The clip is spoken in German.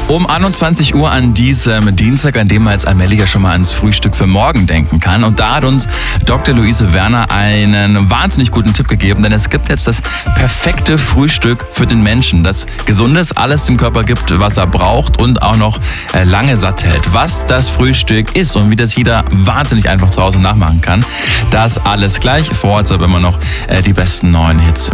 Um 21 Uhr an diesem Dienstag, an dem man jetzt allmählich ja schon mal ans Frühstück für morgen denken kann. Und da hat uns Dr. Luise Werner einen wahnsinnig guten Tipp gegeben, denn es gibt jetzt das perfekte Frühstück für den Menschen, das Gesundes, alles dem Körper gibt, was er braucht und auch noch lange satt hält. Was das Frühstück ist und wie das jeder wahnsinnig einfach zu Hause nachmachen kann, das alles gleich. Vor Ort aber immer noch die besten neuen Hits.